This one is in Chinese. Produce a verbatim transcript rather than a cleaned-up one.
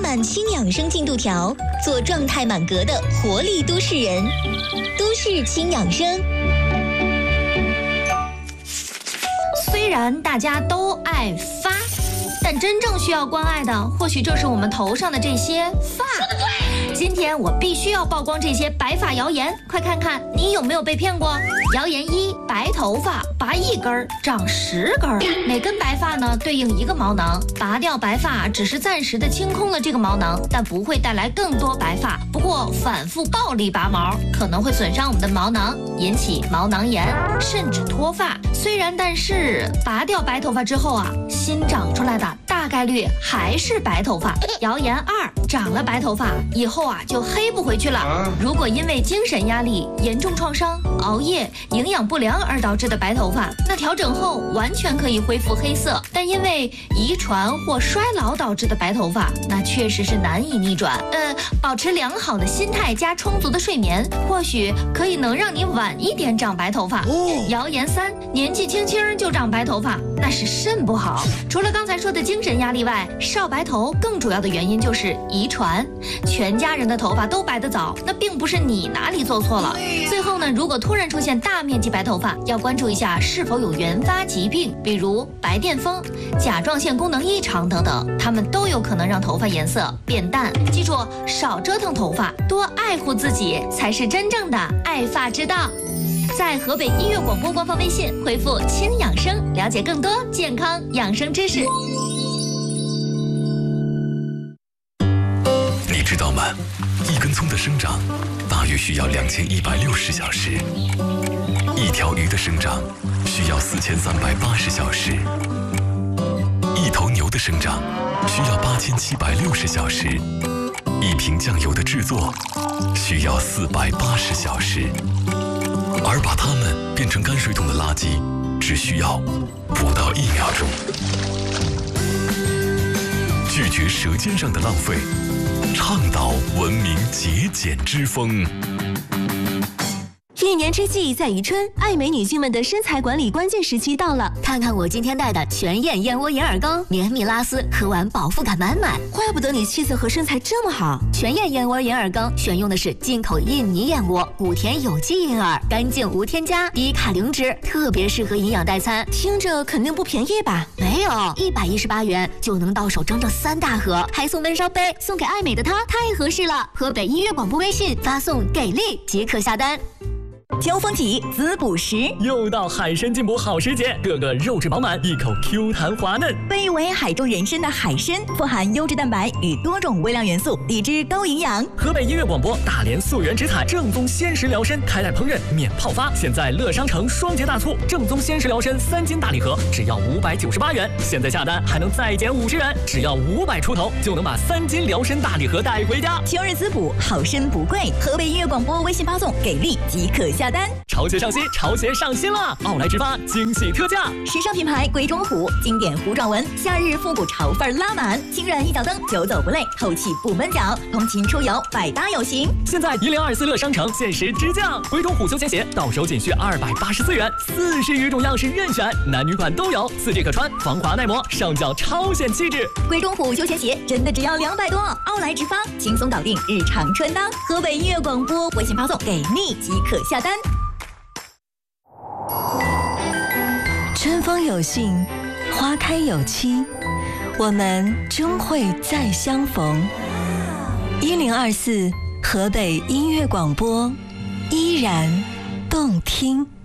满轻养生进度条，做状态满格的活力都市人。都市轻养生。 虽然大家都爱发，但真正需要关爱的，或许就是我们头上的这些发。今天我必须要曝光这些白发谣言，快看看你有没有被骗过。谣言一：白头发拔一根长十根，每根白发呢对应一个毛囊，拔掉白发只是暂时的清空了这个毛囊，但不会带来更多白发。不过反复暴力拔毛可能会损伤我们的毛囊，引起毛囊炎，甚至脱发。虽然但是拔掉白头发之后啊，新长出来的大概率还是白头发。谣言二：长了白头发以后啊就黑不回去了。如果因为精神压力、严重创伤、熬夜、营养不良而导致的白头发，那调整后完全可以恢复黑色。但因为遗传或衰老导致的白头发，那确实是难以逆转。呃，保持良好的心态加充足的睡眠，或许可以能让你晚一点长白头发。谣言三：年纪轻轻就长白头发，那是肾不好。除了刚才说的精神压力外，少白头更主要的原因就是遗传。全家人的头发都白得早，那并不是你哪里做错了。最后呢，如果突然出现大面积白头发，要关注一下是否有原发疾病，比如白癜风、甲状腺功能异常等等，它们都有可能让头发颜色变淡。记住，少折腾头发，多爱护自己，才是真正的爱发之道。在河北音乐广播官方微信回复“轻养生”，了解更多健康养生知识。 你知道吗？一根葱的生长大约需要两千一百六十小时，一条鱼的生长需要四千三百八十小时，一头牛的生长需要八千七百六十小时，一瓶酱油的制作需要四百八十小时，而把它们变成泔水桶的垃圾只需要不到一秒钟。拒绝舌尖上的浪费，倡导文明节俭之风。 一年之计在于春，爱美女性们的身材管理关键时期到了。 看看我今天带的全燕燕窝银耳羹，绵密拉丝，喝完饱腹感满满。 怪不得你气色和身材这么好。 全燕燕窝银耳羹选用的是进口印尼燕窝，谷田有机银耳，干净无添加，低卡零脂，特别适合营养代餐。 听着肯定不便宜吧？ 没有，一百一十八元就能到手整整三大盒，还送闷烧杯，送给爱美的她太合适了。河北音乐广播微信发送给力即可下单。 交锋体滋补食， 又到海参进补好时节，个个肉质饱满，一口 Q 弹滑嫩。 被誉为海中人参的海参，富含优质蛋白与多种微量元素，低脂高营养。 河北音乐广播大连溯源植采正宗鲜食疗参，开袋烹饪免泡发，现在乐商城双节大促，正宗鲜食疗参三斤大礼盒只要五百九十八元，现在下单还能再减五十元，只要五百出头就能把三斤疗参大礼盒带回家。 秋日滋补，好参不贵。河北音乐广播微信发送给力即可下单。 潮鞋上新，潮鞋上新了！奥莱植发惊喜特价， 时尚品牌贵中虎，经典糊状纹，夏日复古潮范拉满，轻软一脚蹬，久走不累，透气不闷脚，通勤出游百搭有型。 现在一零二四乐商城限时直降，贵中虎休闲鞋到手仅需二百八十四元，四十余种样式任选，男女款都有，四季可穿，防滑耐磨，上脚超显气质。 贵中虎休闲鞋真的只要两百多，奥莱植发轻松搞定日常穿搭。河北音乐广播微信发送给力即可下单。 春风有信，花开有期，我们终会再相逢。一零二四河北音乐广播，依然动听。